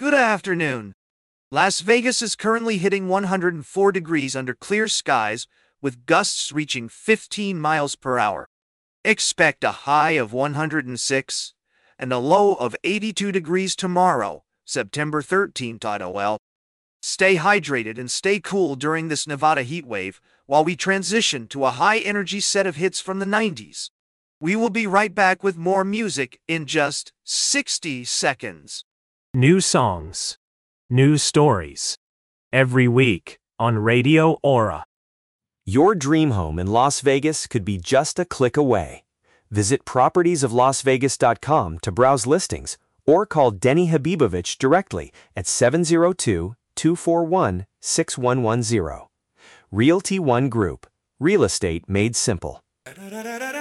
Good afternoon. Las Vegas is currently hitting 104 degrees under clear skies, with gusts reaching 15 miles per hour. Expect a high of 106 and a low of 82 degrees tomorrow, September 13th. Stay hydrated and stay cool during this Nevada heat wave while we transition to a high-energy set of hits from the 90s. We will be right back with more music in just 60 seconds. New songs. New stories. Every week on Radio Aura. Your dream home in Las Vegas could be just a click away. Visit propertiesoflasvegas.com to browse listings or call Denny Habibovich directly at 702-241-6110. Realty One Group. Real estate made simple.